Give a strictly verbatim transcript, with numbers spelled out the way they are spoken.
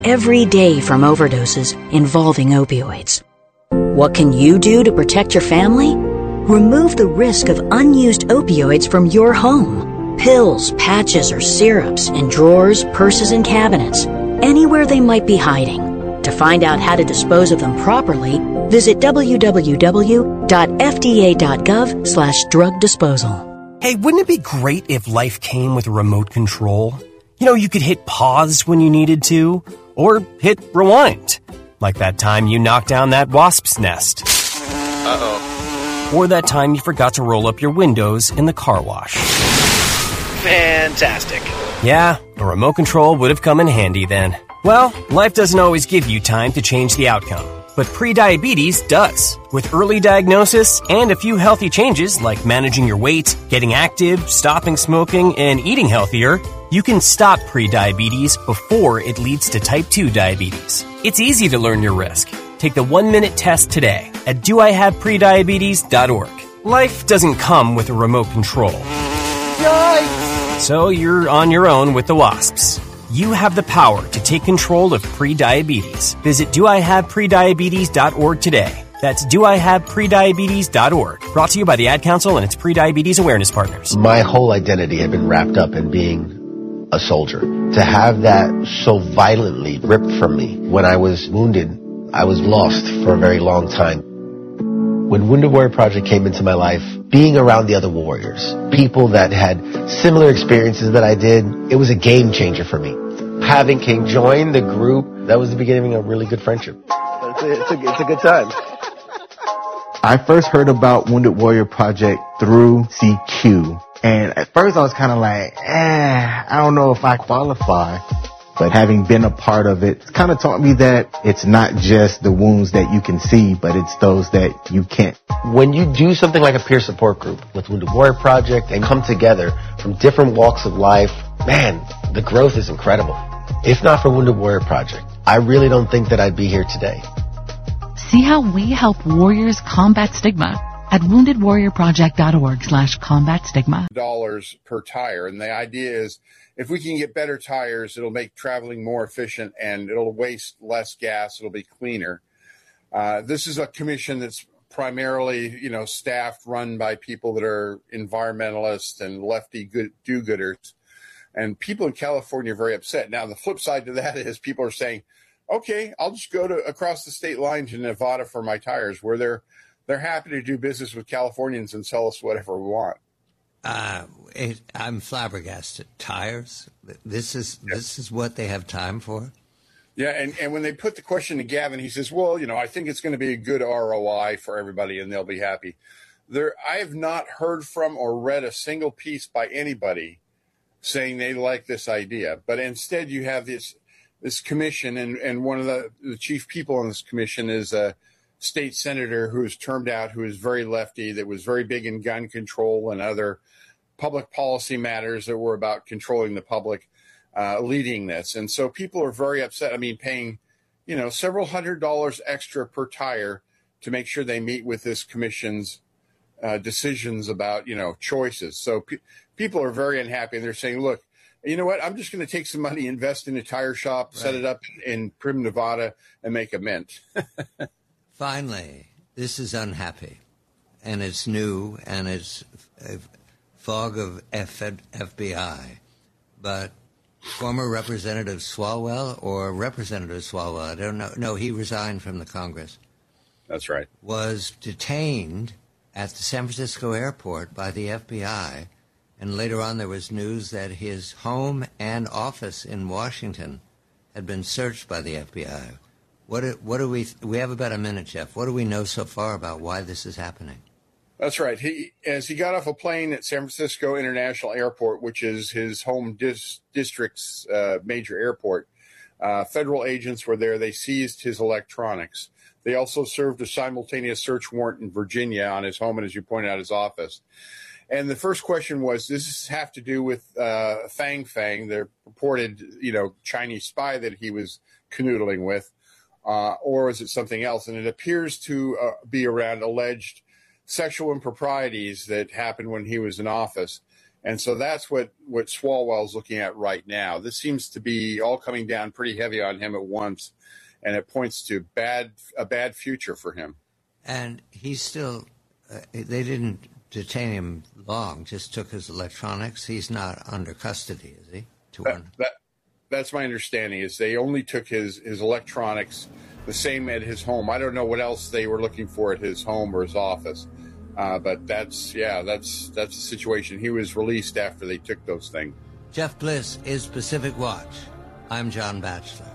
every day from overdoses involving opioids. What can you do to protect your family? Remove the risk of unused opioids from your home. Pills, patches, or syrups in drawers, purses, and cabinets, anywhere they might be hiding. To find out how to dispose of them properly, visit w w w dot f d a dot gov slash drug disposal. Hey, wouldn't it be great if life came with a remote control? You know, you could hit pause when you needed to, or hit rewind. Like that time you knocked down that wasp's nest. Uh-oh. Or that time you forgot to roll up your windows in the car wash. Fantastic. Yeah, a remote control would have come in handy then. Well, life doesn't always give you time to change the outcome, but prediabetes does. With early diagnosis and a few healthy changes like managing your weight, getting active, stopping smoking, and eating healthier, you can stop prediabetes before it leads to type two diabetes. It's easy to learn your risk. Take the one-minute test today at do I have prediabetes dot org. Life doesn't come with a remote control. Yikes! So you're on your own with the wasps. You have the power to take control of prediabetes. Visit do I have prediabetes dot org today. That's do I have prediabetes dot org. Brought to you by the Ad Council and its Prediabetes Awareness Partners. My whole identity had been wrapped up in being a soldier. To have that so violently ripped from me when I was wounded, I was lost for a very long time. When Wounded Warrior Project came into my life, being around the other warriors, people that had similar experiences that I did, it was a game changer for me. Having King join the group, that was the beginning of a really good friendship. It's a, it's a, it's a good time. I first heard about Wounded Warrior Project through C Q. And at first I was kind of like, eh, I don't know if I qualify. But having been a part of it, it's kind of taught me that it's not just the wounds that you can see, but it's those that you can't. When you do something like a peer support group with Wounded Warrior Project and come together from different walks of life, man, the growth is incredible. If not for Wounded Warrior Project, I really don't think that I'd be here today. See how we help warriors combat stigma at wounded warrior project dot org slash combat stigma. Dollars per tire. And the idea is if we can get better tires, it'll make traveling more efficient and it'll waste less gas. It'll be cleaner. Uh, this is a commission that's primarily, you know, staffed, run by people that are environmentalists and lefty good do-gooders. And people in California are very upset. Now, the flip side to that is people are saying, okay, I'll just go to across the state line to Nevada for my tires, where they're they're happy to do business with Californians and sell us whatever we want. Uh, it, I'm flabbergasted. Tires? This is Yes. this is what they have time for? Yeah, and, and when they put the question to Gavin, he says, well, you know, I think it's going to be a good R O I for everybody and they'll be happy. There, I have not heard from or read a single piece by anybody saying they like this idea. But instead you have this this commission, and, and one of the, the chief people on this commission is a state senator who is termed out, who is very lefty, that was very big in gun control and other public policy matters that were about controlling the public, uh, leading this. And so people are very upset. I mean, paying, you know, several hundred dollars extra per tire to make sure they meet with this commission's uh, decisions about, you know, choices. So pe- people are very unhappy, and they're saying, look, you know what, I'm just going to take some money, invest in a tire shop, right, set it up in Prim, Nevada, and make a mint. Finally, this is unhappy, and it's new, and it's a fog of F- FBI. But former Representative Swalwell, or Representative Swalwell, I don't know. No, he resigned from the Congress. That's right. Was detained at the San Francisco airport by the F B I. And later on, there was news that his home and office in Washington had been searched by the F B I. What do, what do we – we have about a minute, Jeff. What do we know so far about why this is happening? That's right. He, as he got off a plane at San Francisco International Airport, which is his home dis- district's uh, major airport, uh, federal agents were there. They seized his electronics. They also served a simultaneous search warrant in Virginia on his home and, as you pointed out, his office. And the first question was, does this have to do with uh, Fang Fang, the purported, you know, Chinese spy that he was canoodling with, uh, or is it something else? And it appears to uh, be around alleged sexual improprieties that happened when he was in office. And so that's what, what Swalwell's looking at right now. This seems to be all coming down pretty heavy on him at once, and it points to bad a bad future for him. And he's still, uh, they didn't detain him long, just took his electronics. He's not under custody, is he? To that, that, that's my understanding, is they only took his, his electronics, the same at his home. I don't know what else they were looking for at his home or his office. Uh, but that's, yeah, that's that's the situation. He was released after they took those things. Jeff Bliss is Pacific Watch. I'm John Batchelor.